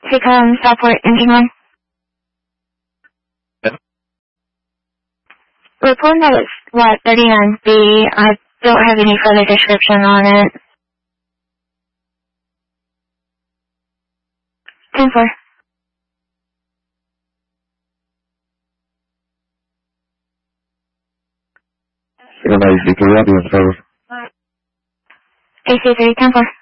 Take Southport, engine 1. Yeah. Report that it's lot 39B. I don't have any further description on it. 10-4. AC3, I'll be in service. AC3, 10-4.